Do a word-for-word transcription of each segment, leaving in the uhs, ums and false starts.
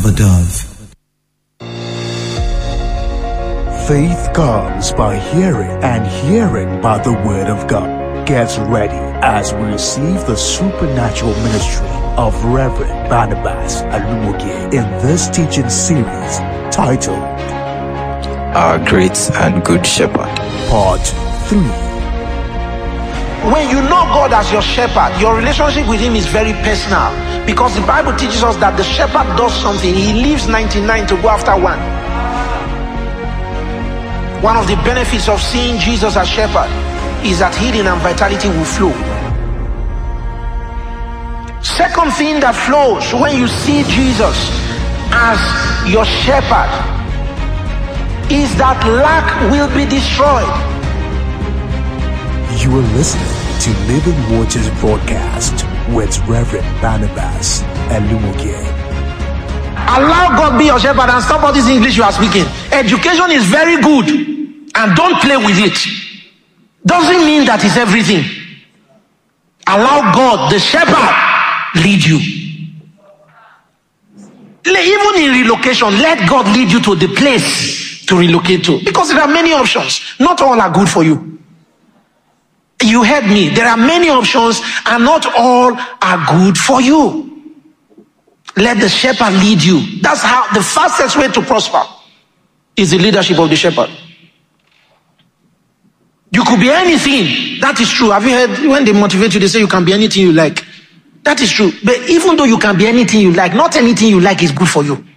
a dove. Faith comes by hearing, and hearing by the word of God. Get ready as we receive the supernatural ministry of Reverend Barnabas Alumogie in this teaching series titled Our Great and Good Shepherd. Part three. When you know God as your shepherd, your relationship with him is very personal, because the Bible teaches us that the shepherd does something. He leaves ninety-nine to go after one. One of the benefits of seeing Jesus as shepherd is that healing and vitality will flow. Second thing that flows when you see Jesus as your shepherd is that lack will be destroyed. You are listening to Living Waters broadcast with Reverend Barnabas Alumogie. Allow God be your shepherd and stop all this English you are speaking. Education is very good and don't play with it. Doesn't mean that it's everything. Allow God, the shepherd, lead you. Even in relocation, let God lead you to the place to relocate to, because there are many options. Not all are good for you. You heard me. There are many options and not all are good for you. Let the shepherd lead you. That's how the fastest way to prosper is the leadership of the shepherd. You could be anything. That is true. Have you heard when they motivate you, they say you can be anything you like? That is true. But even though you can be anything you like, not anything you like is good for you.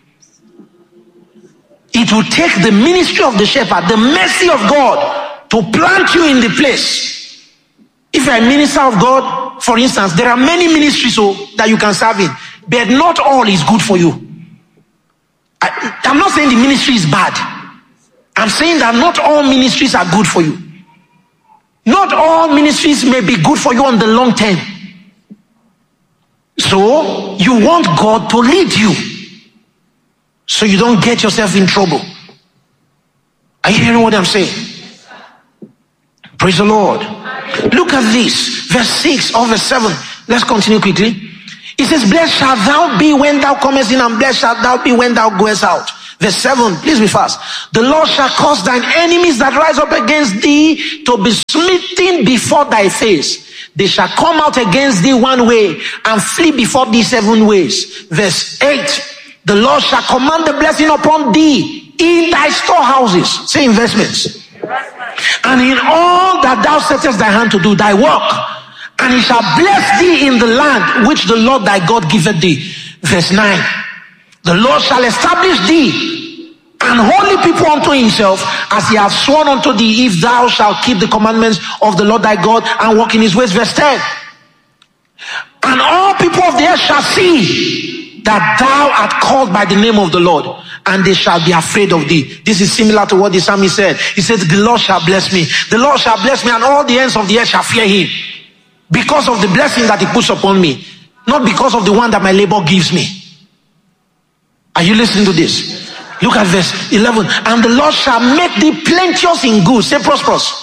It will take the ministry of the shepherd, the mercy of God, to plant you in the place. If you're a minister of God, for instance, there are many ministries so, that you can serve in, but not all is good for you. I, I'm not saying the ministry is bad. I'm saying that not all ministries are good for you. Not all ministries may be good for you on the long term. So, you want God to lead you, so you don't get yourself in trouble. Are you hearing what I'm saying? Praise the Lord. Look at this, verse six or verse seven. Let's continue quickly. It says, blessed shalt thou be when thou comest in, and blessed shalt thou be when thou goest out. Verse seven, please be fast. The Lord shall cause thine enemies that rise up against thee to be smitten before thy face. They shall come out against thee one way and flee before thee seven ways. Verse eight, the Lord shall command the blessing upon thee in thy storehouses. Say investments. And in all that thou settest thy hand to do, thy work, and he shall bless thee in the land which the Lord thy God giveth thee. Verse nine, the Lord shall establish thee an holy people unto himself, as he hath sworn unto thee, if thou shalt keep the commandments of the Lord thy God and walk in his ways. Verse ten, and all people of the earth shall see that thou art called by the name of the Lord, and they shall be afraid of thee. This is similar to what the psalmist said. He says, the Lord shall bless me. The Lord shall bless me, and all the ends of the earth shall fear him, because of the blessing that he puts upon me, not because of the one that my labor gives me. Are you listening to this? Look at verse eleven. And the Lord shall make thee plenteous in goods. Say prosperous.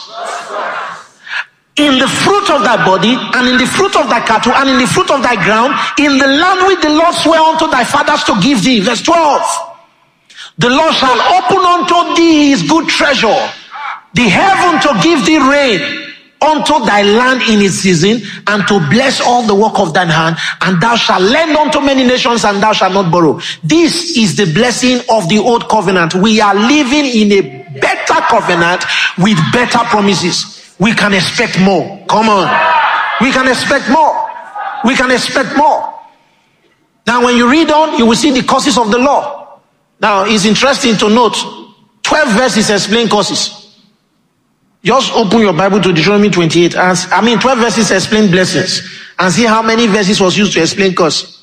In the fruit of thy body, and in the fruit of thy cattle, and in the fruit of thy ground, in the land which the Lord sware unto thy fathers to give thee. Verse twelve. The Lord shall open unto thee his good treasure, the heaven to give thee rain unto thy land in its season, and to bless all the work of thine hand, and thou shalt lend unto many nations, and thou shalt not borrow. This is the blessing of the old covenant. We are living in a better covenant with better promises. We can expect more. Come on. We can expect more. We can expect more. Now when you read on, you will see the causes of the law. Now it's interesting to note, twelve verses explain causes. Just open your Bible to Deuteronomy twenty-eight. And, I mean, twelve verses explain blessings. And see how many verses was used to explain curse.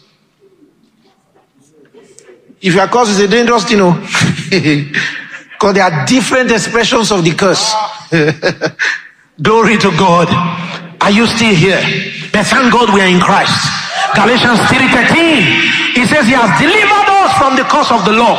If your curse is a dangerous thing, you know, because there are different expressions of the curse. Glory to God. Are you still here? But thank God we are in Christ. Galatians three thirteen. It says he has delivered us from the curse of the law.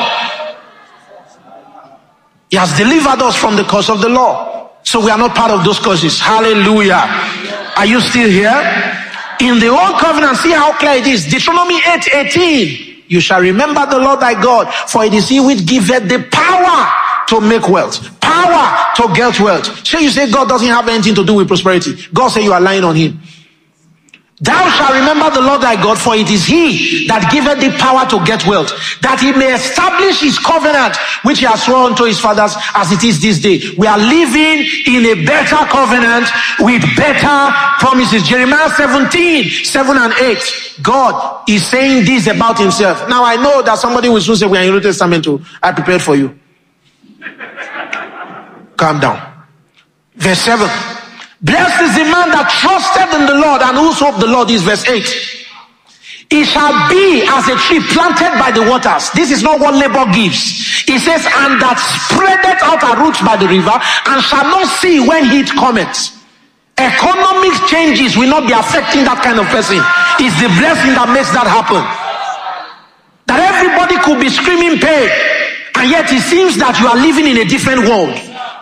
He has delivered us from the curse of the law. So we are not part of those curses. Hallelujah. Are you still here? In the old covenant, see how clear it is. Deuteronomy eight eighteen. You shall remember the Lord thy God, for it is he which giveth the power to make wealth, power to get wealth. So you say God doesn't have anything to do with prosperity. God said you are lying on him. Thou shalt remember the Lord thy God, for it is he that giveth thee power to get wealth, that he may establish his covenant, which he has sworn to his fathers, as it is this day. We are living in a better covenant with better promises. Jeremiah seventeen, seven and eight. God is saying this about himself. Now I know that somebody will soon say, we are in the New Testament too. I prepared for you. Calm down. Verse seven. Blessed is the man that trusted in the Lord and whose hope the Lord is. Verse eight. He shall be as a tree planted by the waters. This is not what labor gives. It says, and that spreadeth out her roots by the river, and shall not see when heat cometh. Economic changes will not be affecting that kind of person. It's the blessing that makes that happen. That everybody could be screaming pain, and yet it seems that you are living in a different world.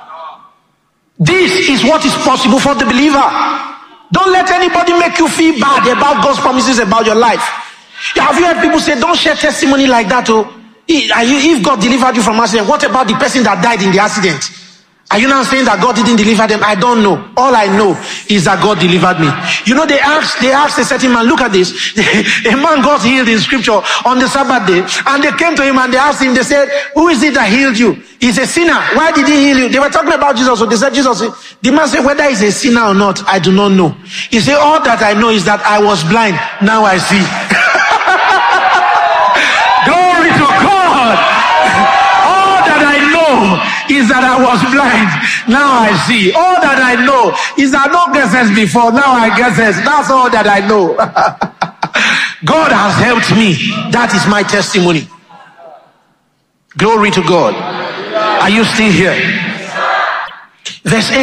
This is what is possible for the believer. Don't let anybody make you feel bad about God's promises about your life. Have you heard people say, don't share testimony like that? Oh, if God delivered you from accident, what about the person that died in the accident? Are you now saying that God didn't deliver them? I don't know. All I know is that God delivered me. You know, they asked, they asked a certain man, look at this. A man got healed in scripture on the Sabbath day, and they came to him and they asked him, they said, who is it that healed you? He's a sinner. Why did he heal you? They were talking about Jesus. So they said, Jesus. The man said, whether he's a sinner or not, I do not know. He said, all that I know is that I was blind. Now I see. Glory to God. All that I know is that I was blind. Now I see. All that I know is that no guesses before. Now I guesses. That's all that I know. God has helped me. That is my testimony. Glory to God. Are you still here? Verse eight.